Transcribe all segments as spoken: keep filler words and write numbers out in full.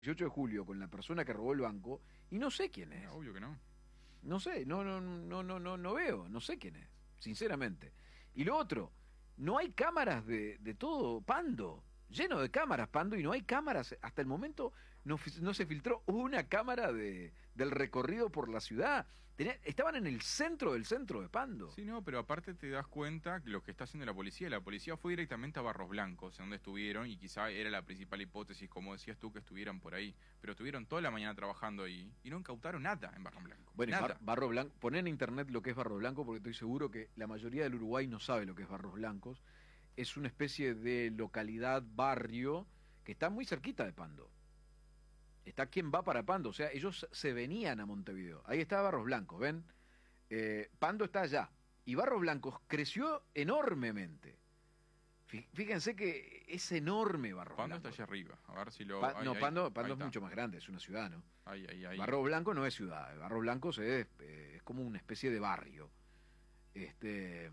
dieciocho de julio con la persona que robó el banco y no sé quién es. No, obvio que no. No sé, no, no, no, no, no, no veo, no sé quién es, sinceramente. Y lo otro, no hay cámaras de, de todo Pando, lleno de cámaras Pando, y no hay cámaras, hasta el momento no, fi- no se filtró una cámara de, del recorrido por la ciudad. Tenía- estaban en el centro del centro de Pando. Sí, no, pero aparte te das cuenta que lo que está haciendo la policía, la policía fue directamente a Barros Blancos, en donde estuvieron, y quizá era la principal hipótesis, como decías tú, que estuvieran por ahí. Pero estuvieron toda la mañana trabajando ahí y no incautaron nada en Barros Blancos. Bueno, y Nada. Bar- Barro Blanco, poné en internet lo que es Barro Blanco, porque estoy seguro que la mayoría del Uruguay no sabe lo que es Barros Blancos. Es una especie de localidad, barrio, que está muy cerquita de Pando. Está quien va para Pando, o sea, ellos se venían a Montevideo. Ahí está Barros Blancos, ¿ven? Eh, Pando está allá. Y Barros Blancos creció enormemente. Fí- Fíjense que es enorme Barros Pando está Blancos. allá arriba. A ver si lo. Pa- ahí, no, ahí, Pando, Pando ahí es está. mucho más grande, es una ciudad, ¿no? Ahí, ahí, ahí. Barro Blanco no es ciudad, Barro Blanco es, eh, es como una especie de barrio. Este,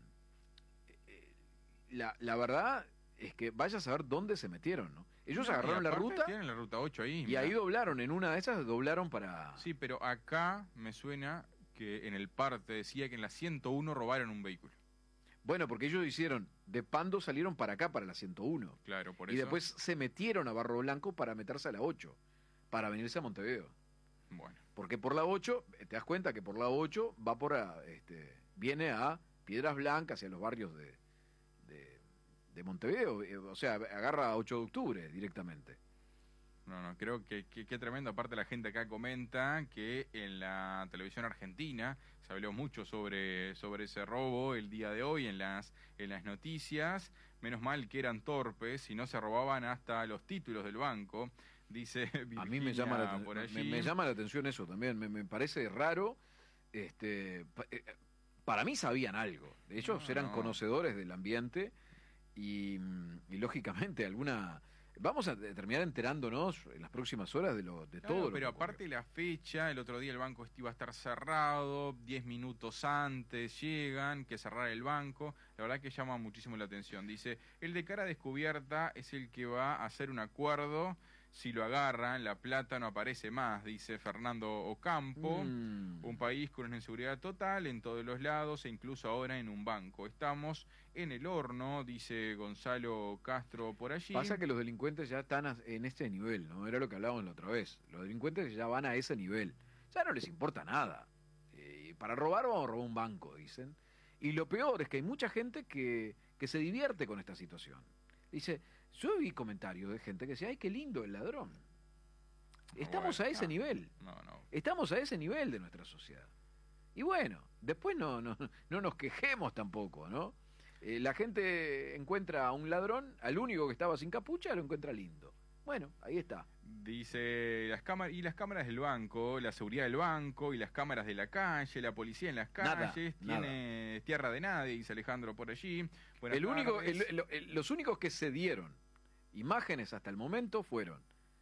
eh, la, la verdad es que vaya a saber dónde se metieron, ¿no? Ellos No, y agarraron la aparte ruta Tienen la ruta ocho ahí. y mirá. ahí doblaron, en una de esas doblaron para... Sí, pero acá me suena que en el parte decía que en la ciento uno robaron un vehículo. Bueno, porque ellos hicieron, de Pando salieron para acá, para la ciento uno. Claro, por Y eso. después se metieron a Barro Blanco para meterse a la ocho, para venirse a Montevideo. Bueno. Porque por la ocho, te das cuenta que por la ocho va por a, este, viene a Piedras Blancas y a los barrios de, de, de Montevideo, eh, o sea, agarra a ocho de octubre directamente. No, no, creo que qué tremendo. Aparte la gente acá comenta que en la televisión argentina se habló mucho sobre, sobre ese robo el día de hoy en las, en las noticias. Menos mal que eran torpes y no se robaban hasta los títulos del banco, dice Virginia. A mí me llama, la, por me, allí. me llama la atención eso también, me, me parece raro. Este, pa- eh, para mí sabían algo, ellos No, eran no. conocedores del ambiente y, mm, y lógicamente alguna... Vamos a terminar enterándonos en las próximas horas de, lo, de Claro, todo lo pero que ocurrió. aparte la fecha, el otro día el banco iba a estar cerrado, diez minutos antes llegan, que cerrar el banco, la verdad que llama muchísimo la atención. Dice, el de cara descubierta es el que va a hacer un acuerdo, si lo agarran, la plata no aparece más, dice Fernando Ocampo. Mm. Un país con una inseguridad total en todos los lados e incluso ahora en un banco. Estamos en el horno, dice Gonzalo Castro por allí. Pasa que los delincuentes ya están a- en este nivel, ¿no? Era lo que hablábamos la otra vez. Los delincuentes ya van a ese nivel. Ya no les importa nada. Eh, para robar vamos a robar un banco, dicen. Y lo peor es que hay mucha gente que, que se divierte con esta situación. Dice, yo vi comentarios de gente que decía, ay, qué lindo el ladrón. Estamos Bueno, a ese no, nivel. No, no. Estamos a ese nivel de nuestra sociedad. Y bueno, después no, no, no nos quejemos tampoco, ¿no? Eh, la gente encuentra a un ladrón, al único que estaba sin capucha, lo encuentra lindo. Bueno, ahí está. Dice las cámaras y las cámaras del banco, la seguridad del banco y las cámaras de la calle, la policía en las Nada, calles, nada. tiene tierra de nadie, dice Alejandro por allí. Buenas El único, el- tardes. el- el- los únicos que se dieron imágenes hasta el momento fueron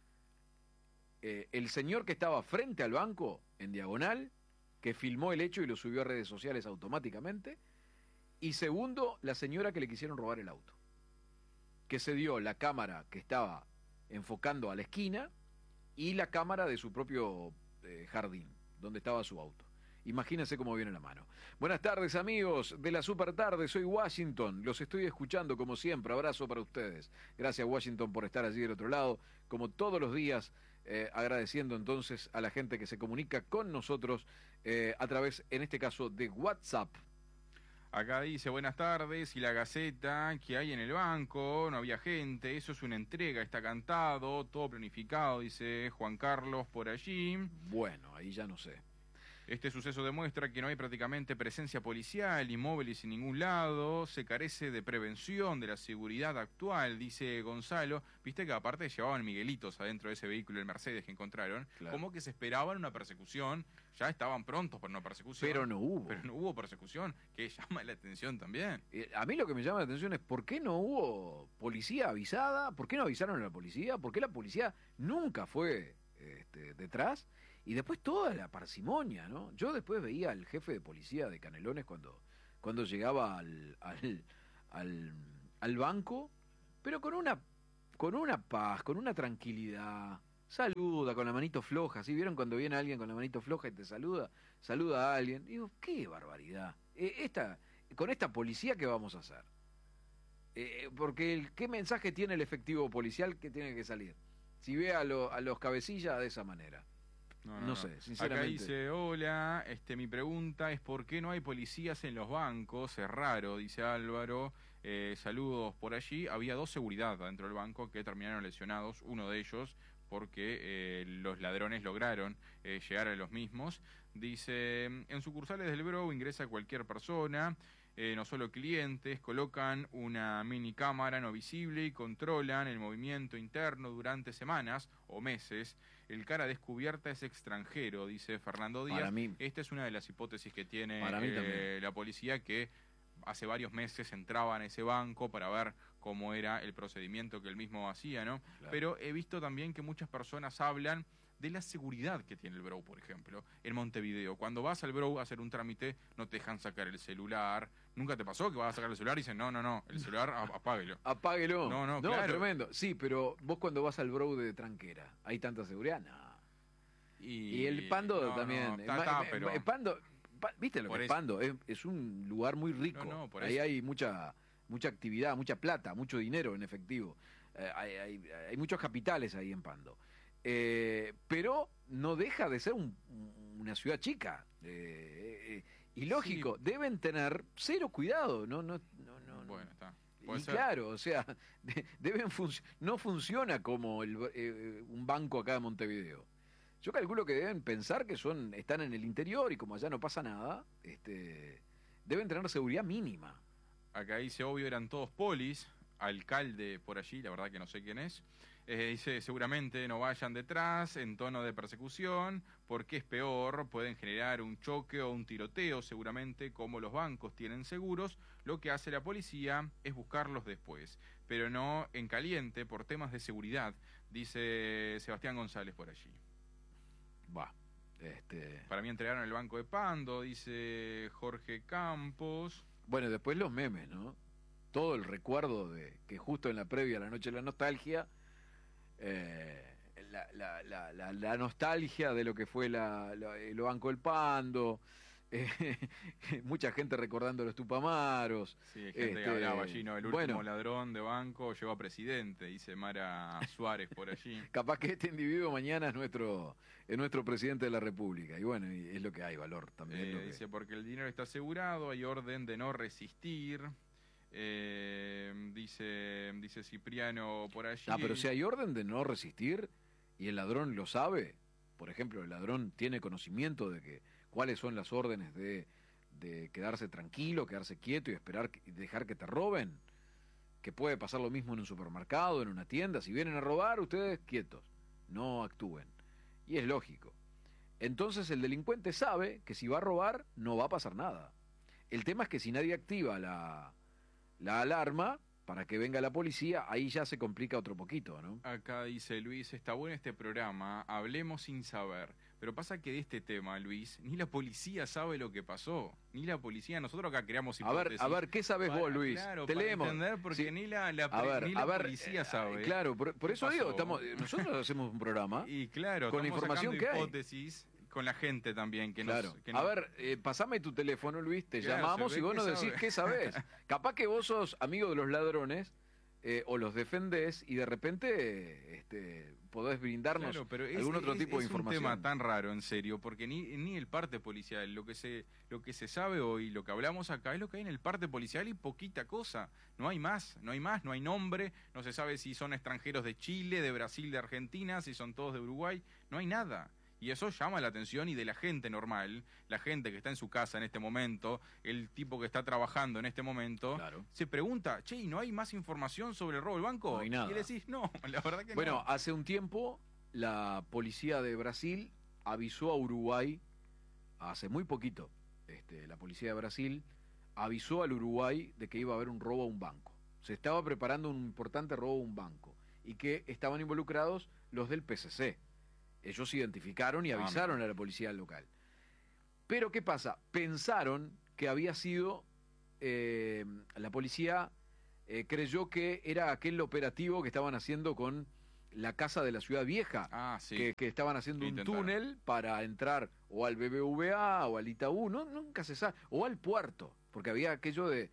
eh, el señor que estaba frente al banco, en diagonal, que filmó el hecho y lo subió a redes sociales automáticamente, y segundo, la señora que le quisieron robar el auto, que se dio la cámara que estaba enfocando a la esquina y la cámara de su propio eh, jardín, donde estaba su auto. Imagínense cómo viene la mano. Buenas tardes, amigos de la Super Tarde, soy Washington, los estoy escuchando como siempre, abrazo para ustedes. Gracias, Washington, por estar allí del otro lado, como todos los días, eh, agradeciendo entonces a la gente que se comunica con nosotros eh, a través, en este caso, de WhatsApp. Acá dice, buenas tardes, y la Gaceta que hay en el banco, no había gente, eso es una entrega, está cantado, todo planificado, dice Juan Carlos por allí. Bueno, ahí ya no sé. Este suceso demuestra que no hay prácticamente presencia policial, inmóviles en ningún lado, se carece de prevención de la seguridad actual, dice Gonzalo. Viste que aparte llevaban Miguelitos adentro de ese vehículo, el Mercedes que encontraron, Claro. como que se esperaban una persecución, ya estaban prontos para una persecución. Pero no hubo. Pero no hubo persecución, que llama la atención también. Eh, A mí lo que me llama la atención es por qué no hubo policía avisada, por qué no avisaron a la policía, por qué la policía nunca fue este, detrás, y después toda la parsimonia, ¿no? Yo después veía al jefe de policía de Canelones cuando, cuando llegaba al, al, al, al banco, pero con una, con una paz, con una tranquilidad, saluda con la manito floja. ¿Sí vieron cuando viene alguien con la manito floja y te saluda? Saluda a alguien. Digo, qué barbaridad. Eh, esta, con esta policía, ¿qué vamos a hacer? Eh, porque el, ¿qué mensaje tiene el efectivo policial que tiene que salir? Si ve a, lo, a los cabecillas de esa manera. No, no, no, no sé, sinceramente. Acá dice, hola, este, mi pregunta es ¿por qué no hay policías en los bancos? Es raro, dice Álvaro. Eh, saludos por allí. Había dos seguridad dentro del banco que terminaron lesionados, uno de ellos porque eh, los ladrones lograron eh, llegar a los mismos. Dice, en sucursales del Bro ingresa cualquier persona, eh, no solo clientes, colocan una mini cámara no visible y controlan el movimiento interno durante semanas o meses. El cara descubierta es extranjero, dice Fernando Díaz. Para mí, Esta es una de las hipótesis que tiene para mí eh, la policía, que hace varios meses entraba en ese banco para ver cómo era el procedimiento que él mismo hacía, ¿no? Claro. Pero he visto también que muchas personas hablan de la seguridad que tiene el Bro, por ejemplo, en Montevideo. Cuando vas al Bro a hacer un trámite, no te dejan sacar el celular. ¿Nunca te pasó que vas a sacar el celular y dicen, no, no, no, el celular apáguelo? Apáguelo. No, no, no claro. Tremendo. Sí, pero vos cuando vas al Bro de Tranquera, ¿hay tanta seguridad? No. Y, Y el Pando no, también. no, está, está, pero... El Pando, pa, ¿viste lo Por que es eso. Pando? Es, es un lugar muy rico. No, no, por Ahí eso. hay mucha mucha actividad, mucha plata, mucho dinero en efectivo. Eh, hay, hay, hay muchos capitales ahí en Pando. Eh, pero no deja de ser un, una ciudad chica. Eh, eh, y lógico, Sí. deben tener cero cuidado. No, no, no, no, Bueno, está. y Puede ser. claro, o sea, de, deben func- no funciona como el, eh, un banco acá de Montevideo. Yo calculo que deben pensar que son están en el interior y como allá no pasa nada, este, deben tener seguridad mínima. Acá dice, obvio, eran todos polis, alcalde por allí, la verdad que no sé quién es. Eh, dice, seguramente no vayan detrás en tono de persecución, porque es peor, pueden generar un choque o un tiroteo, seguramente, como los bancos tienen seguros, lo que hace la policía es buscarlos después, pero no en caliente por temas de seguridad, dice Sebastián González por allí. Va, este, Para mí entregaron el banco de Pando, dice Jorge Campos. bueno, después los memes, ¿no? Todo el recuerdo de que justo en la previa a la noche de la nostalgia, eh, la, la, la, la, la nostalgia de lo que fue la, la, el Banco del Pando, eh, mucha gente recordando los Tupamaros. Sí, hay gente Este, que hablaba allí, ¿no? El último bueno. ladrón de banco llegó a presidente, dice Mara Suárez por allí. Capaz que este individuo mañana es nuestro, es nuestro presidente de la República. Y bueno, y es lo que hay, valor también. Eh, lo que... Dice, porque el dinero está asegurado, hay orden de no resistir. Eh, dice, dice Cipriano por allí. Ah, pero si hay orden de no resistir y el ladrón lo sabe, por ejemplo, el ladrón tiene conocimiento de que cuáles son las órdenes de, de quedarse tranquilo, quedarse quieto y esperar y dejar que te roben, que puede pasar lo mismo en un supermercado, en una tienda, si vienen a robar, ustedes quietos, no actúen. Y es lógico. Entonces el delincuente sabe que si va a robar no va a pasar nada. El tema es que si nadie activa la, la alarma para que venga la policía, ahí ya se complica otro poquito, ¿no? Acá dice Luis, está bueno este programa, hablemos sin saber. Pero pasa que de este tema, Luis, ni la policía sabe lo que pasó. Ni la policía, nosotros acá creamos A ver, hipótesis. a ver, ¿qué sabes Para- vos, Luis? Claro, Te para leemos. entender, porque Sí. ni la, la, A pre- ver, ni la a ver, policía eh, sabe. Claro, por, por ¿Qué eso digo, pasó? estamos, nosotros hacemos un programa. Y claro, con la estamos información sacando que hay. hipótesis con la gente también. Que Claro. nos, que A nos- ver, eh, pasame tu teléfono, Luis, te Claro, llamamos se y ve vos que nos sabe. decís qué sabés. Capaz que vos sos amigo de los ladrones eh, o los defendés y de repente este, podés brindarnos Claro, pero es, algún otro es- tipo de es información. un tema tan raro, en serio, porque ni, ni el parte policial, lo que se lo que se sabe hoy, lo que hablamos acá, es lo que hay en el parte policial y poquita cosa. No hay más, no hay más, no hay nombre, no se sabe si son extranjeros de Chile, de Brasil, de Argentina, si son todos de Uruguay, no hay nada. Y eso llama la atención y de la gente normal, la gente que está en su casa en este momento, el tipo que está trabajando en este momento, Claro. se pregunta, che, ¿y no hay más información sobre el robo del banco? No hay nada. Y le decís, no, la verdad que Bueno, no. hace un tiempo la policía de Brasil avisó a Uruguay, hace muy poquito, este, la policía de Brasil avisó al Uruguay de que iba a haber un robo a un banco. Se estaba preparando un importante robo a un banco y que estaban involucrados los del P C C. Ellos identificaron y Ah, avisaron a la policía local. Pero ¿qué pasa? Pensaron que había sido, eh, la policía eh, creyó que era aquel operativo que estaban haciendo con la casa de la Ciudad Vieja, Ah, sí. que, que estaban haciendo un Intentaron. túnel para entrar o al B B V A o al Itaú, no, nunca se sabe, o al puerto, porque había aquello de...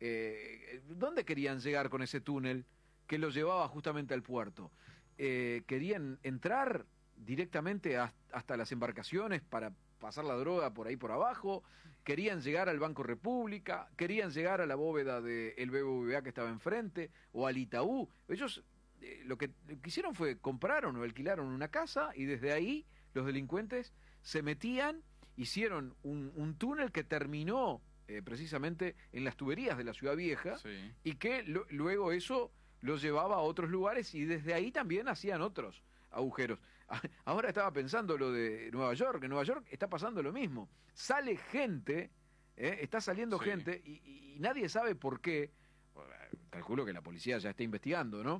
Eh, ¿Dónde querían llegar con ese túnel que los llevaba justamente al puerto? Eh, querían entrar directamente a- hasta las embarcaciones para pasar la droga por ahí por abajo, querían llegar al Banco República, querían llegar a la bóveda del B B V A que estaba enfrente, o al Itaú. Ellos eh, lo, que, lo que hicieron fue compraron o alquilaron una casa y desde ahí los delincuentes se metían, hicieron un, un túnel que terminó eh, precisamente en las tuberías de la Ciudad Vieja, Sí. y que lo- luego eso los llevaba a otros lugares y desde ahí también hacían otros agujeros. A- Ahora estaba pensando lo de Nueva York, en Nueva York está pasando lo mismo. Sale gente, ¿eh? Está saliendo Sí. gente y, y- y nadie sabe por qué. Bueno, calculo que la policía ya está investigando, ¿no?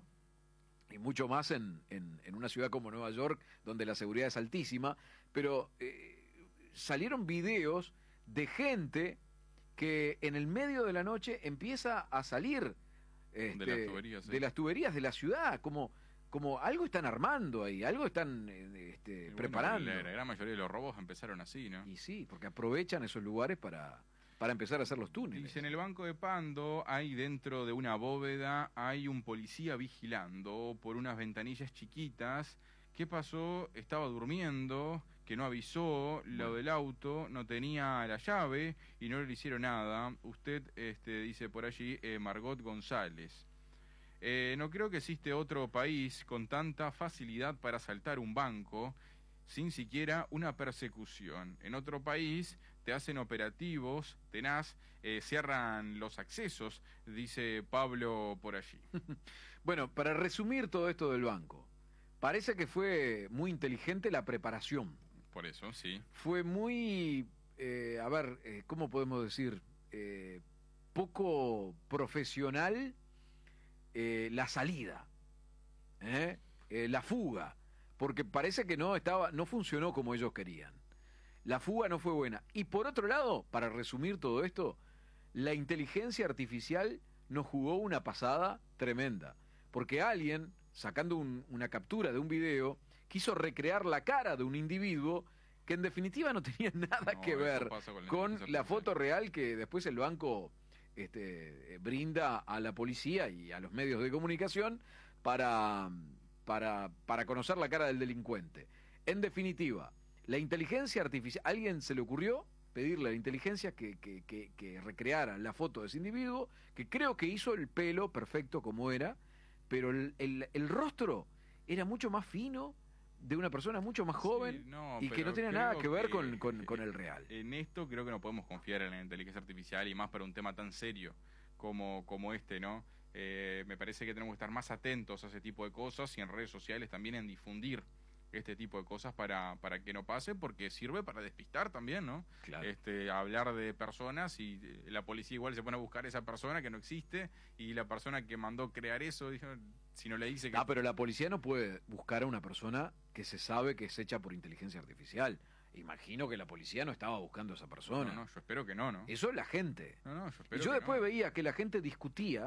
Y mucho más en, en- en una ciudad como Nueva York, donde la seguridad es altísima, pero eh, salieron videos de gente que en el medio de la noche empieza a salir este, las tuberías, sí. de las tuberías de la ciudad, como, como algo están armando ahí, algo están eh, este, Y bueno, preparando. La, la gran mayoría de los robos empezaron así, ¿no? Y sí, porque aprovechan esos lugares para, para empezar a hacer los túneles. Dice, en el banco de Pando, hay dentro de una bóveda, hay un policía vigilando por unas ventanillas chiquitas. ¿Qué pasó? Estaba durmiendo, que no avisó, lo Bueno. del auto, no tenía la llave y no le hicieron nada. Usted este, dice por allí, eh, Margot González. Eh, no creo que existe otro país con tanta facilidad para asaltar un banco sin siquiera una persecución. En otro país te hacen operativos, tenaz, eh, cierran los accesos, dice Pablo por allí. Bueno, para resumir todo esto del banco, parece que fue muy inteligente la preparación. Por eso, sí. Fue muy, eh, a ver, eh, ¿cómo podemos decir? Eh, poco profesional eh, la salida, ¿eh? Eh, la fuga, porque parece que no estaba, no funcionó como ellos querían. La fuga no fue buena. Y por otro lado, para resumir todo esto, la inteligencia artificial nos jugó una pasada tremenda, porque alguien, sacando un- una captura de un video, quiso recrear la cara de un individuo que en definitiva no tenía nada No, que eso ver pasa con la con inteligencia la foto artificial. real que después el banco este, eh, brinda a la policía y a los medios de comunicación para, para, para conocer la cara del delincuente. En definitiva, la inteligencia artificial, ¿a alguien se le ocurrió pedirle a la inteligencia que, que, que, que recreara la foto de ese individuo, que creo que hizo el pelo perfecto como era, pero el, el, el rostro era mucho más fino, de una persona mucho más joven, Sí, no, y que pero no tiene creo nada que ver que, con, con, con eh, el real. En esto creo que no podemos confiar en la inteligencia artificial y más para un tema tan serio como, como este, ¿no? Eh, me parece que tenemos que estar más atentos a ese tipo de cosas y en redes sociales también en difundir este tipo de cosas para, para que no pase, porque sirve para despistar también, ¿no? Claro. Este, hablar de personas y eh, la policía igual se pone a buscar a esa persona que no existe y la persona que mandó crear eso, dijo, si no le dice que... Ah, pero la policía no puede buscar a una persona que se sabe que es hecha por inteligencia artificial. Imagino que la policía no estaba buscando a esa persona. No, no, yo espero que no, ¿no? Eso es la gente. No, no, yo Y espero yo que después no. veía que la gente discutía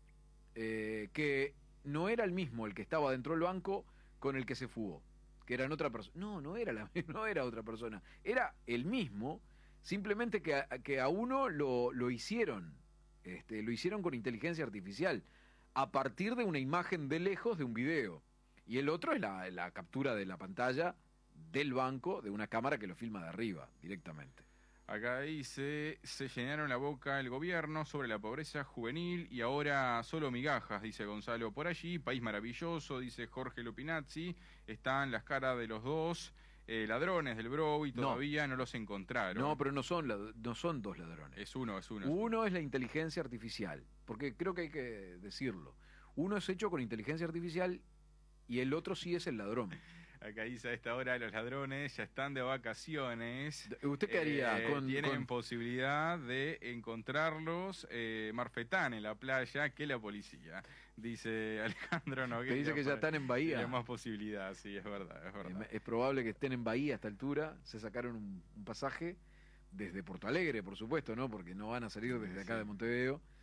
eh, que no era el mismo el que estaba dentro del banco con el que se fugó, que eran otra persona. No, no era, la, no era otra persona. Era el mismo, simplemente que a, que a uno lo, lo hicieron, este, lo hicieron con inteligencia artificial, a partir de una imagen de lejos de un video. Y el otro es la, la captura de la pantalla del banco de una cámara que lo filma de arriba, directamente. Acá dice, se llenaron la boca el gobierno sobre la pobreza juvenil y ahora solo migajas, dice Gonzalo por allí. País maravilloso, dice Jorge Lupinazzi. Están las caras de los dos eh, ladrones del Bro y No. todavía no, los encontraron. No, pero no son, lad- no son dos ladrones. Es uno, es uno. es uno. Uno es la inteligencia artificial, porque creo que hay que decirlo. Uno es hecho con inteligencia artificial y el otro sí es el ladrón. Acá dice a esta hora los ladrones ya están de vacaciones. ¿Usted qué haría Eh, con, tienen con- posibilidad de encontrarlos eh, marfetán en la playa que la policía. Dice Alejandro Noguera. que dice que ya están en Bahía? Tiene más posibilidad, sí, es verdad, es verdad. Eh, Es probable que estén en Bahía a esta altura. Se sacaron un, un pasaje desde Porto Alegre, por supuesto, ¿no? Porque no van a salir desde acá Sí. de Montevideo.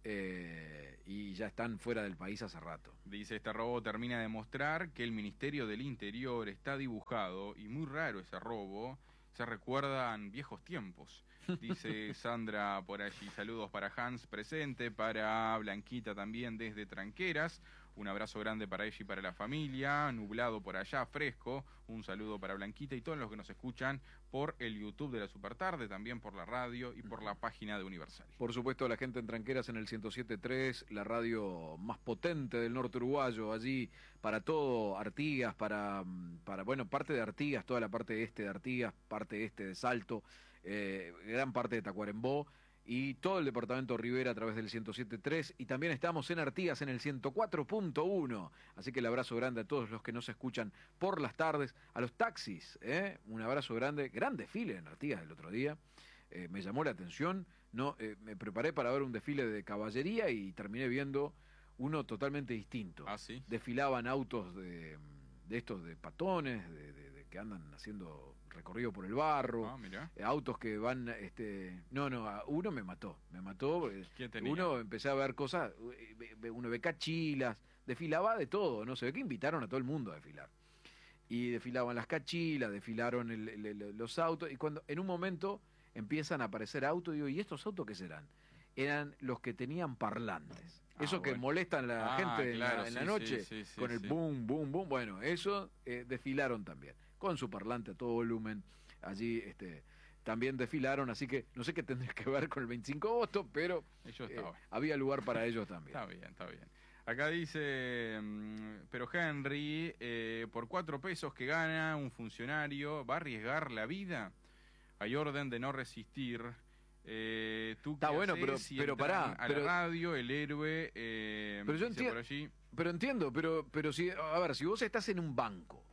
eh, y ya están fuera del país hace rato. Dice, este robo termina de mostrar que el Ministerio del Interior está dibujado, y muy raro ese robo, se recuerdan viejos tiempos. Dice Sandra por allí, saludos para Hans presente, para Blanquita también desde Tranqueras, un abrazo grande para ella y para la familia, nublado por allá, fresco, un saludo para Blanquita y todos los que nos escuchan por el YouTube de la Supertarde, también por la radio y por la página de Universal. Por supuesto, la gente en Tranqueras en el ciento siete punto tres, la radio más potente del norte uruguayo, allí para todo, Artigas, para, para bueno, parte de Artigas, toda la parte este de Artigas, parte este de Salto, eh, gran parte de Tacuarembó, y todo el departamento Rivera a través del ciento siete punto tres, y también estamos en Artigas en el ciento cuatro punto uno, así que el abrazo grande a todos los que nos escuchan por las tardes, a los taxis, ¿eh? Un abrazo grande, gran desfile en Artigas el otro día, eh, me llamó la atención, no, eh, me preparé para ver un desfile de caballería y terminé viendo uno totalmente distinto. ¿Ah, sí? Desfilaban autos de, de estos de patones, de, de, de que andan haciendo recorrido por el barro, Ah, mirá. eh, autos que van, este, no, no, a- uno me mató, me mató, porque ¿Quién tenía? uno empecé a ver cosas, eh, ve- ve- uno ve cachilas, desfilaba de todo, no se ve que invitaron a todo el mundo a desfilar. Y desfilaban las cachilas, desfilaron el- el- el- los autos, y cuando en un momento empiezan a aparecer autos, digo, ¿y estos autos qué serán? Eran los que tenían parlantes. Ah, Eso que bueno. molestan a la Ah, gente en la- claro, en la, sí, noche, sí, sí, sí, con el sí. boom, boom, boom. Bueno, eso eh, desfilaron también, con su parlante a todo volumen. Allí este, también desfilaron, así que no sé qué tendría que ver con el veinticinco de agosto, pero Ellos eh, estaban. había lugar para ellos también. Está bien, está bien. Acá dice, mm, pero Henry, eh, por cuatro pesos que gana un funcionario, ¿va a arriesgar la vida? Hay orden de no resistir. Eh, ¿tú Está qué bueno, haces pero- si pero entran pará, a pero- la radio, el héroe, eh, Pero yo dice entien- por allí, Pero entiendo, pero, pero si, a ver, si vos estás en un banco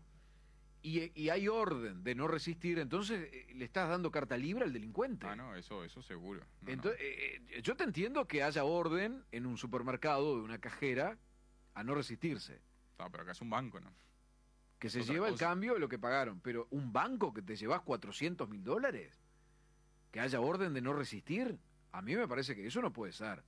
y, y hay orden de no resistir, entonces eh, le estás dando carta libre al delincuente. ah, no, eso, eso seguro. No, no. Entonces, eh, eh, yo te entiendo que haya orden en un supermercado de una cajera a no resistirse, Ah, pero acá es un banco, ¿no? que se Otra lleva el cosa. cambio de lo que pagaron, pero un banco que te llevas cuatrocientos mil dólares, que haya orden de no resistir, a mí me parece que eso no puede ser.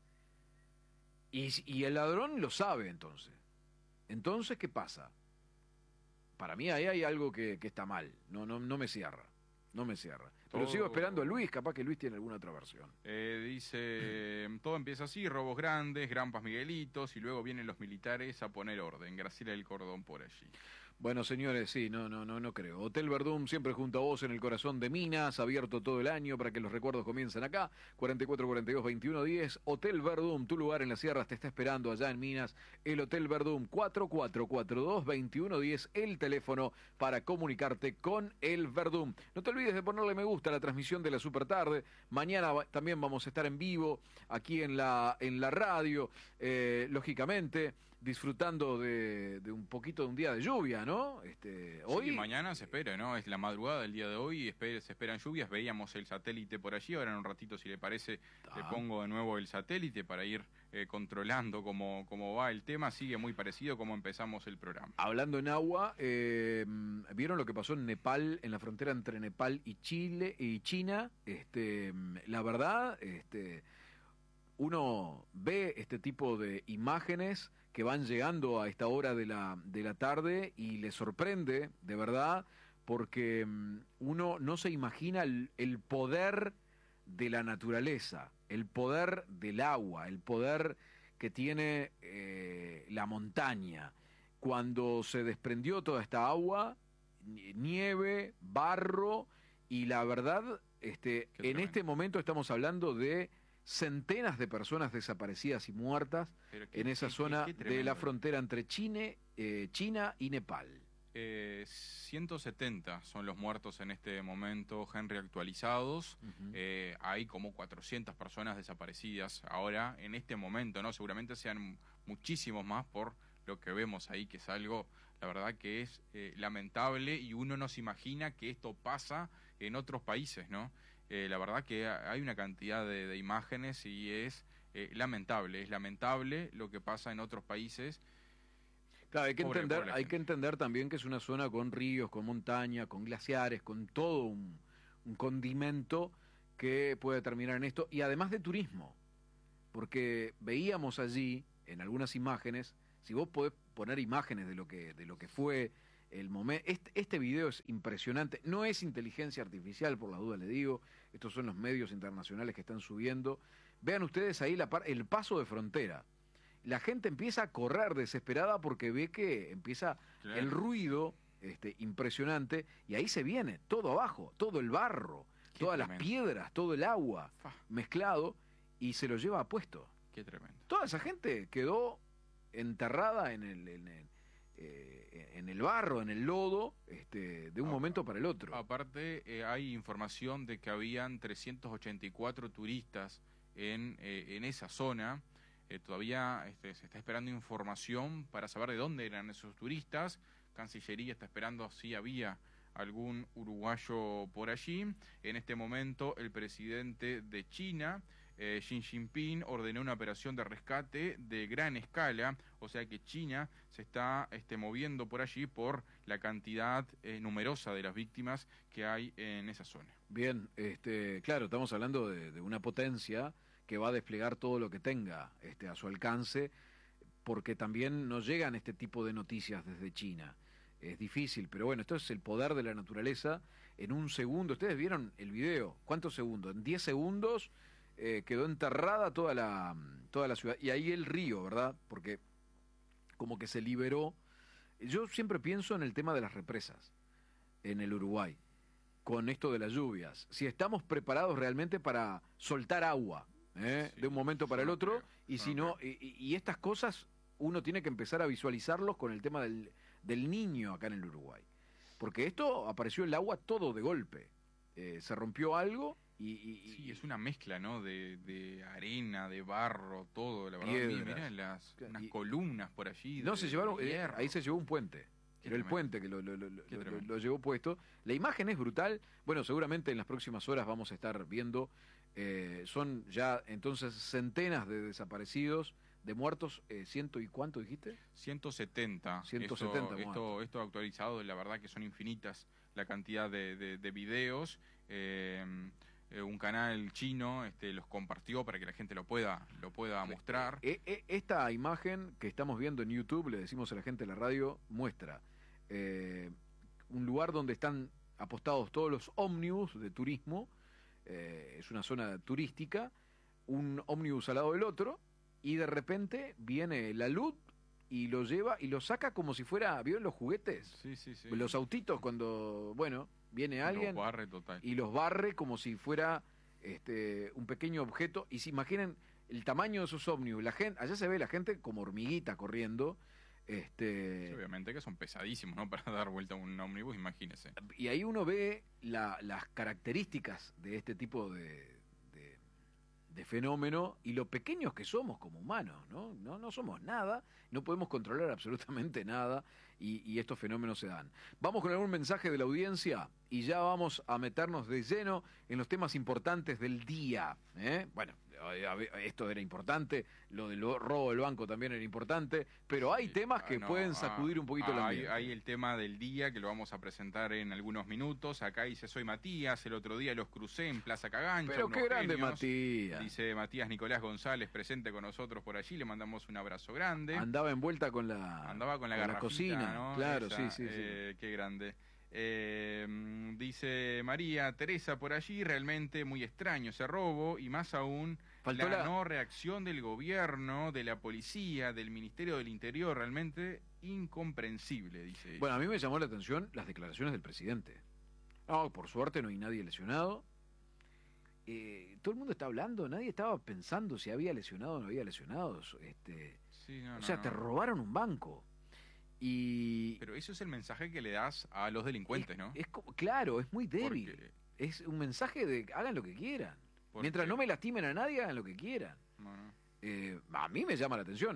Y, si- y el ladrón lo sabe entonces. Entonces, ¿qué pasa? Para mí ahí hay algo que, que está mal, no, no, no me cierra, no me cierra. Pero Todo- sigo esperando a Luis, capaz que Luis tiene alguna otra versión. Eh, dice, todo empieza así, robos grandes, grampas Miguelitos, y luego vienen los militares a poner orden. Graciela del Cordón por allí. Bueno, señores, sí, no, no, no, no creo. Hotel Verdún siempre junto a vos en el corazón de Minas, abierto todo el año para que los recuerdos comiencen acá. cuarenta y cuatro cuarenta y dos veintiuno diez. Hotel Verdún, tu lugar en las sierras te está esperando allá en Minas. El Hotel Verdún, cuatro cuatro cuatro dos veintiuno diez, el teléfono para comunicarte con el Verdún. No te olvides de ponerle me gusta a la transmisión de la Supertarde. Mañana va- también vamos a estar en vivo aquí en la, en la radio, eh, lógicamente, disfrutando de, de un poquito de un día de lluvia, ¿no? Este, hoy Sí, mañana se espera, ¿no? Es la madrugada del día de hoy y espe- se esperan lluvias. Veíamos el satélite por allí. Ahora en un ratito, si le parece, Ah. le pongo de nuevo el satélite para ir eh, controlando cómo, cómo va el tema. Sigue muy parecido como empezamos el programa. Hablando en agua, eh, ¿vieron lo que pasó en Nepal, en la frontera entre Nepal y Chile y China? Este, la verdad, este, uno ve este tipo de imágenes que van llegando a esta hora de la, de la tarde y le sorprende, de verdad, porque mm, uno no se imagina el, el poder de la naturaleza, el poder del agua, el poder que tiene eh, la montaña. Cuando se desprendió toda esta agua, ni- nieve, barro, y la verdad, este, Qué en tremendo. este momento estamos hablando de centenas de personas desaparecidas y muertas Pero qué- en esa qué- qué- zona qué de tremendo. la frontera entre Chile, eh, China y Nepal. Eh, ciento setenta son los muertos en este momento, Henry, actualizados. Ujú. Eh, hay como cuatrocientas personas desaparecidas ahora, en este momento, ¿no? Seguramente sean muchísimos más por lo que vemos ahí, que es algo, la verdad, que es eh, lamentable y uno no se imagina que esto pasa en otros países, ¿no? Eh, la verdad que hay una cantidad de, de imágenes y es eh, lamentable, es lamentable lo que pasa en otros países. Claro, hay que, Pobre- entender, pobre la hay gente. que entender también que es una zona con ríos, con montaña, con glaciares, con todo un, un condimento que puede terminar en esto, y además de turismo. porque veíamos allí, en algunas imágenes, si vos podés poner imágenes de lo que, de lo que fue el momento, este, este video es impresionante, no es inteligencia artificial, por la duda le digo, estos son los medios internacionales que están subiendo, vean ustedes ahí la par, el paso de frontera, la gente empieza a correr desesperada porque ve que empieza claro. el ruido este, impresionante, y ahí se viene todo abajo, todo el barro, Qué todas tremendo. las piedras, todo el agua Fa. mezclado, y se lo lleva a puesto. Qué tremendo. Toda esa gente quedó enterrada en el, en el, eh, en el barro, en el lodo, este, de un ah, momento para el otro. Aparte, eh, hay información de que habían trescientos ochenta y cuatro turistas en, eh, en esa zona. Eh, todavía este, se está esperando información para saber de dónde eran esos turistas. Cancillería está esperando si había algún uruguayo por allí. En este momento, el presidente de China, eh, Xi Jinping, ordenó una operación de rescate de gran escala, o sea que China se está este, moviendo por allí por la cantidad eh, numerosa de las víctimas que hay en esa zona. Bien, este, claro, estamos hablando de, de una potencia que va a desplegar todo lo que tenga este, a su alcance, porque también nos llegan este tipo de noticias desde China. Es difícil, pero bueno, esto es el poder de la naturaleza. En un segundo, ustedes vieron el video, ¿cuántos segundos? En diez segundos eh, quedó enterrada toda la, toda la ciudad. Y ahí el río, ¿verdad? Porque como que se liberó. Yo siempre pienso en el tema de las represas en el Uruguay, con esto de las lluvias. Si estamos preparados realmente para soltar agua, ¿eh? sí, de un momento para el otro, creo, y si no, y, y estas cosas uno tiene que empezar a visualizarlos con el tema del... del niño acá en el Uruguay. Porque esto apareció el agua todo de golpe. Eh, se rompió algo y... y sí, es una mezcla, ¿no? De, de arena, de barro, todo. La verdad, piedras. Mira las unas y, columnas por allí. No, de, se llevaron... Eh, ahí se llevó un puente. Era el puente que lo, lo, lo, lo, lo llevó puesto. La imagen es brutal. Bueno, seguramente en las próximas horas vamos a estar viendo. Eh, son ya entonces centenas de desaparecidos, de muertos, eh, ciento y cuánto dijiste? ciento setenta. ciento setenta esto, esto, esto actualizado, la verdad que son infinitas la cantidad de, de, de videos. Eh, eh, un canal chino este, los compartió para que la gente lo pueda, lo pueda mostrar. Eh, eh, esta imagen que estamos viendo en YouTube, le decimos a la gente de la radio, muestra eh, un lugar donde están apostados todos los ómnibus de turismo. Eh, es una zona turística, un ómnibus al lado del otro, y de repente viene la luz y lo lleva y lo saca como si fuera, ¿vieron los juguetes? Sí, sí, sí. Los autitos cuando, bueno, viene alguien los barre total. y los barre como si fuera este un pequeño objeto. Y se imaginen el tamaño de esos ómnibus. La gente, allá se ve la gente como hormiguita corriendo. Este... Sí, obviamente que son pesadísimos, ¿no? Para dar vuelta a un ómnibus, imagínese. Y ahí uno ve la, las características de este tipo de... de fenómeno y lo pequeños que somos como humanos, ¿no? No, no somos nada, no podemos controlar absolutamente nada y, y estos fenómenos se dan. Vamos con algún mensaje de la audiencia y ya vamos a meternos de lleno en los temas importantes del día, ¿eh? Bueno, esto era importante, lo del robo del banco también era importante, pero hay sí, temas que ah, no, pueden sacudir ah, un poquito ah, la hay, hay el tema del día que lo vamos a presentar en algunos minutos. Acá dice, soy Matías, el otro día los crucé en Plaza Cagancha. Pero qué grande genios. Matías. Dice Matías Nicolás González, presente con nosotros por allí, le mandamos un abrazo grande. Andaba envuelta con la, Andaba con la, con la cocina, ¿no? Claro, Esa, sí, sí, eh, sí. Qué grande. Eh, dice María Teresa por allí, realmente muy extraño ese robo y más aún Faltó la, la no reacción del gobierno, de la policía, del Ministerio del Interior, realmente incomprensible, dice ella. Bueno, a mí me llamó la atención las declaraciones del presidente. No, por suerte no hay nadie lesionado. Eh, todo el mundo está hablando, nadie estaba pensando si había lesionado o no había lesionado. Este, sí, no, o no, sea, no. te robaron un banco. Y pero eso es el mensaje que le das a los delincuentes, es, ¿no? Es, claro, es muy débil. Porque... es un mensaje de hagan lo que quieran. Porque... Mientras no me lastimen a nadie, hagan lo que quieran. No, no. Eh, a mí me llama la atención.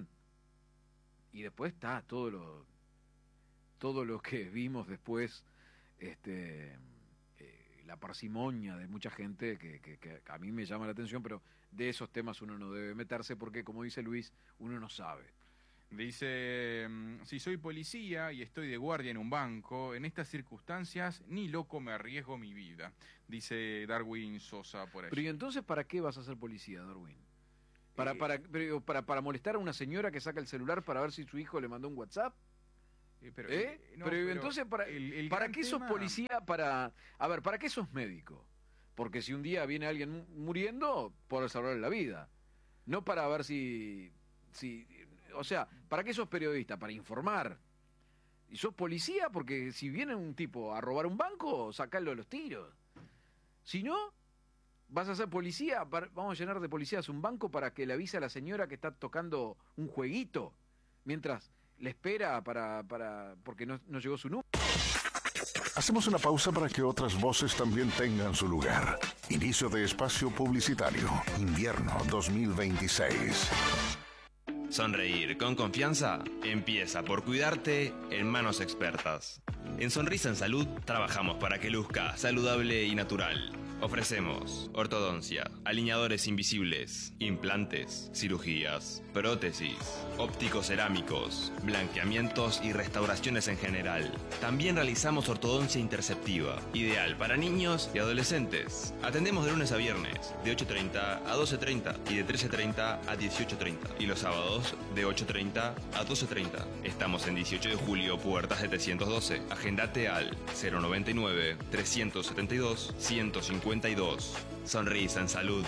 Y después está todo lo todo lo que vimos después, este eh, la parsimonia de mucha gente que, que, que a mí me llama la atención, pero de esos temas uno no debe meterse porque, como dice Luis, uno no sabe. Dice, si soy policía y estoy de guardia en un banco, en estas circunstancias ni loco me arriesgo mi vida, dice Darwin Sosa por ahí. Pero ¿y entonces para qué vas a ser policía, Darwin? Para, Eh, para, pero para, para molestar a una señora que saca el celular para ver si su hijo le mandó un WhatsApp. eh, pero, ¿Eh? eh, no, pero, pero entonces, ¿para, el- el ¿para gran qué sos tema- policía? Para, a ver, ¿para qué sos médico? Porque si un día viene alguien mu- muriendo, podés salvarle la vida. No para ver si, si... O sea, ¿para qué sos periodista? Para informar. Y sos policía porque si viene un tipo a robar un banco, sacalo de los tiros. Si no, vas a ser policía, para- vamos a llenar de policías un banco para que le avise a la señora que está tocando un jueguito, mientras le espera para, para porque no, no llegó su número. Hacemos una pausa para que otras voces también tengan su lugar. Inicio de espacio publicitario. Invierno dos mil veintiséis. Sonreír con confianza empieza por cuidarte en manos expertas. En Sonrisa en Salud trabajamos para que luzca saludable y natural. Ofrecemos ortodoncia, alineadores invisibles, implantes, cirugías, prótesis, ópticos cerámicos, blanqueamientos y restauraciones en general. También realizamos ortodoncia interceptiva, ideal para niños y adolescentes. Atendemos de lunes a viernes, de ocho treinta a doce treinta y de trece treinta a dieciocho treinta. Y los sábados, de ocho treinta a doce treinta. Estamos en dieciocho de julio, puerta setecientos doce. Agendate al cero noventa y nueve, trescientos setenta y dos, ciento cincuenta y dos. Sonrisa en Salud.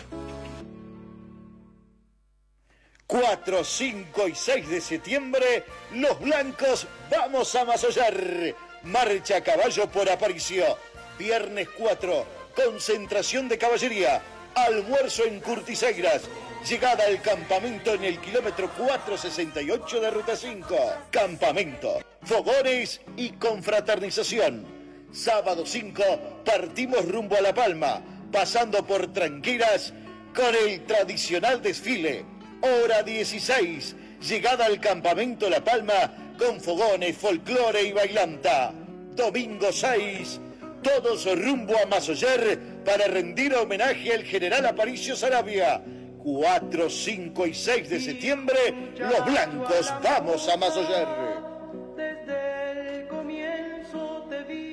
cuatro, cinco y seis de septiembre, los blancos vamos a Masollar. Marcha a caballo por Aparicio. Viernes cuatro, concentración de caballería. Almuerzo en Curtiseiras. Llegada al campamento en el kilómetro cuatrocientos sesenta y ocho de Ruta cinco. Campamento, fogones y confraternización. Sábado cinco, partimos rumbo a La Palma, pasando por Tranqueras con el tradicional desfile. Hora dieciséis, llegada al campamento La Palma con fogones, folclore y bailanta. Domingo seis, todos rumbo a Masollar para rendir homenaje al general Aparicio Saravia. cuatro, cinco y seis de septiembre, los blancos vamos a Masollar. Desde el comienzo te vi.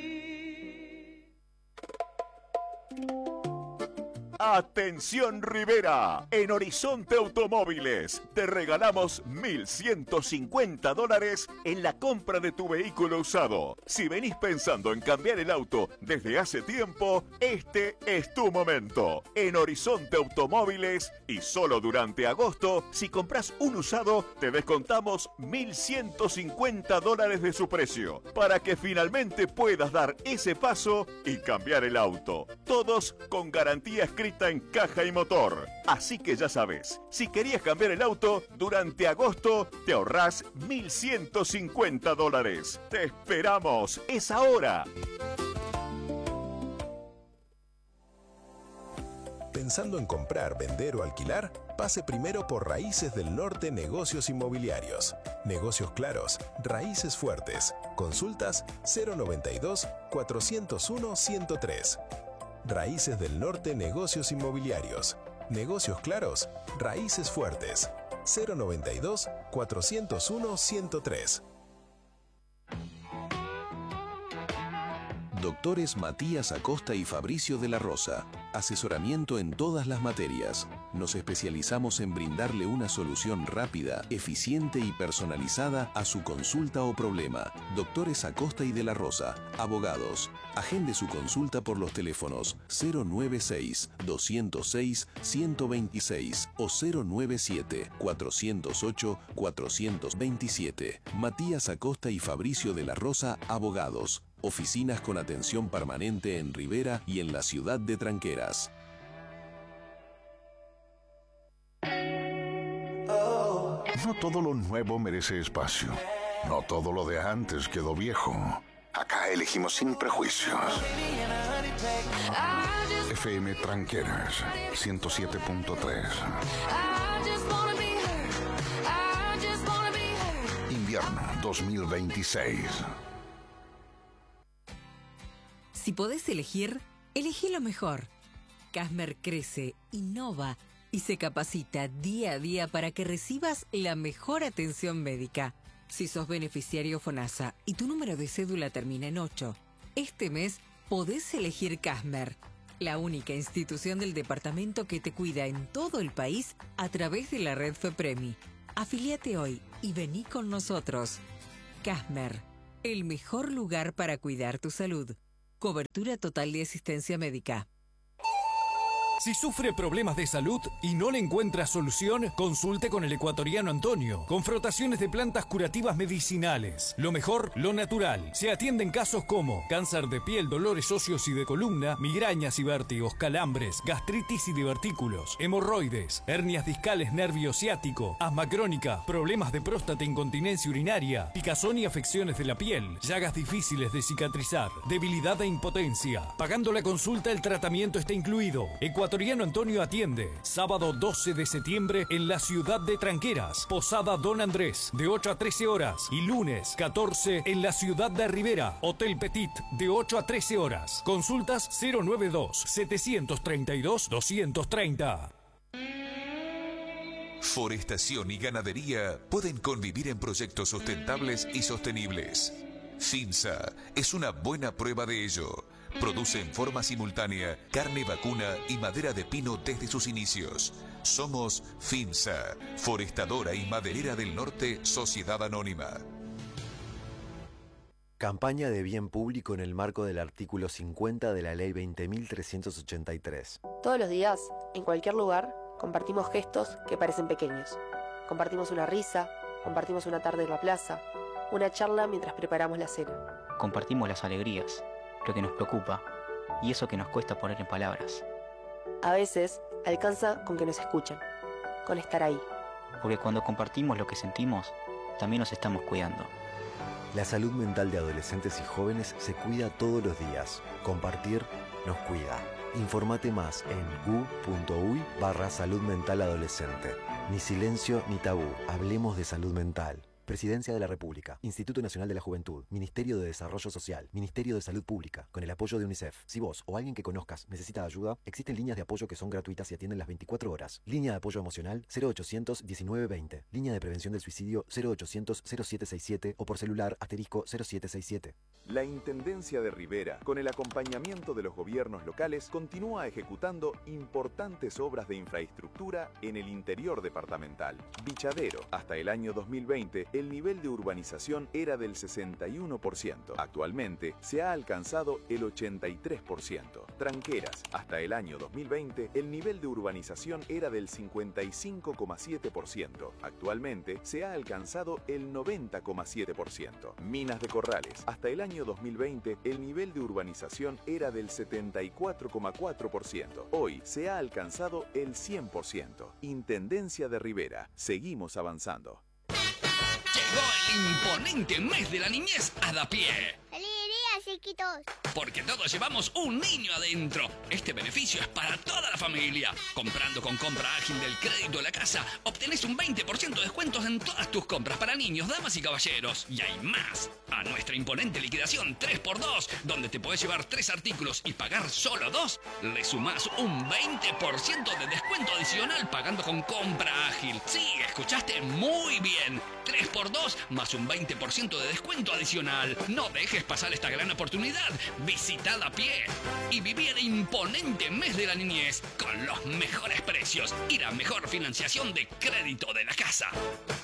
Atención Rivera, en Horizonte Automóviles te regalamos mil ciento cincuenta dólares en la compra de tu vehículo usado. Si venís pensando en cambiar el auto desde hace tiempo, este es tu momento. En Horizonte Automóviles y solo durante agosto, si compras un usado, te descontamos mil ciento cincuenta dólares de su precio para que finalmente puedas dar ese paso y cambiar el auto. Todos con garantía escrita en caja y motor. Así que ya sabes, si querías cambiar el auto, durante agosto te ahorrás mil ciento cincuenta dólares. Te esperamos, es ahora. ¿Pensando en comprar, vender o alquilar? Pase primero por Raíces del Norte Negocios Inmobiliarios. Negocios claros, raíces fuertes. Consultas cero noventa y dos, cuatrocientos uno, ciento tres. Raíces del Norte Negocios Inmobiliarios. Negocios claros, raíces fuertes. cero noventa y dos, cuatrocientos uno, ciento tres. Doctores Matías Acosta y Fabricio de la Rosa. Asesoramiento en todas las materias. Nos especializamos en brindarle una solución rápida, eficiente y personalizada a su consulta o problema. Doctores Acosta y de la Rosa. Abogados. Agende su consulta por los teléfonos cero noventa y seis, doscientos seis, ciento veintiséis o cero noventa y siete, cuatrocientos ocho, cuatrocientos veintisiete. Matías Acosta y Fabricio de la Rosa, abogados. Oficinas con atención permanente en Rivera y en la ciudad de Tranqueras. No todo lo nuevo merece espacio. No todo lo de antes quedó viejo. Acá elegimos sin prejuicios. F M Tranqueras, ciento siete punto tres. Invierno dos mil veintiséis. Si podés elegir, elegí lo mejor. Casmer crece, innova y se capacita día a día para que recibas la mejor atención médica. Si sos beneficiario FONASA y tu número de cédula termina en ocho, este mes podés elegir Casmer. la única institución del departamento que te cuida en todo el país a través de la red FEPREMI. Afíliate hoy y vení con nosotros. Casmer, el mejor lugar para cuidar tu salud. Cobertura total de asistencia médica. Si sufre problemas de salud y no le encuentra solución, consulte con el ecuatoriano Antonio, con frotaciones de plantas curativas medicinales. Lo mejor, lo natural. Se atienden casos como cáncer de piel, dolores óseos y de columna, migrañas y vértigos, calambres, gastritis y divertículos, hemorroides, hernias discales, nervio ciático, asma crónica, problemas de próstata, incontinencia urinaria, picazón y afecciones de la piel, llagas difíciles de cicatrizar, debilidad e impotencia. Pagando la consulta, el tratamiento está incluido. Ecuatoriano Antonio atiende sábado doce de septiembre en la ciudad de Tranqueras, Posada Don Andrés, de ocho a trece horas, y lunes catorce en la ciudad de Rivera, Hotel Petit, de ocho a trece horas. Consultas cero noventa y dos, setecientos treinta y dos, doscientos treinta. Forestación y ganadería pueden convivir en proyectos sustentables y sostenibles. FINSA es una buena prueba de ello. Produce en forma simultánea carne vacuna y madera de pino desde sus inicios. Somos FINSA, Forestadora y Maderera del Norte, Sociedad Anónima. Campaña de bien público en el marco del artículo cincuenta de la Ley veinte mil trescientos ochenta y tres. Todos los días, en cualquier lugar, compartimos gestos que parecen pequeños. Compartimos una risa, compartimos una tarde en la plaza, una charla mientras preparamos la cena. Compartimos las alegrías, lo que nos preocupa y eso que nos cuesta poner en palabras. A veces alcanza con que nos escuchen, con estar ahí. Porque cuando compartimos lo que sentimos, también nos estamos cuidando. La salud mental de adolescentes y jóvenes se cuida todos los días. Compartir nos cuida. Informate más en gu.uy barra salud mental adolescente. Ni silencio ni tabú. Hablemos de salud mental. Presidencia de la República, Instituto Nacional de la Juventud, Ministerio de Desarrollo Social, Ministerio de Salud Pública, con el apoyo de UNICEF. Si vos o alguien que conozcas necesita ayuda, existen líneas de apoyo que son gratuitas y atienden las veinticuatro horas. Línea de apoyo emocional cero ochocientos diecinueve veinte. Línea de prevención del suicidio cero ochocientos cero siete sesenta y siete o por celular asterisco cero siete sesenta y siete. La Intendencia de Rivera, con el acompañamiento de los gobiernos locales, continúa ejecutando importantes obras de infraestructura en el interior departamental. Bichadero, hasta el año dos mil veinte, el nivel de urbanización era del sesenta y uno por ciento. Actualmente se ha alcanzado el ochenta y tres por ciento. Tranqueras, hasta el año dos mil veinte, el nivel de urbanización era del cincuenta y cinco coma siete por ciento. Actualmente se ha alcanzado el noventa coma siete por ciento. Minas de Corrales, hasta el año dos mil veinte, el nivel de urbanización era del setenta y cuatro coma cuatro por ciento. Hoy se ha alcanzado el cien por ciento. Intendencia de Rivera. Seguimos avanzando. Llegó el imponente mes de la niñez a Dapié. ¡Feliz día, chiquitos! Porque todos llevamos un niño adentro. Este beneficio es para toda la familia. Comprando con compra ágil del crédito de la casa, obtenés un veinte por ciento de descuentos en todas tus compras para niños, damas y caballeros. Y hay más. A nuestra imponente liquidación tres por dos, donde te podés llevar tres artículos y pagar solo dos, le sumás un veinte por ciento de descuento adicional pagando con compra ágil. Sí, escuchaste muy bien. tres por dos más un veinte por ciento de descuento adicional. No dejes pasar esta gran oportunidad. Visita Dapié y viví el imponente mes de la niñez con los mejores precios y la mejor financiación de crédito de la casa.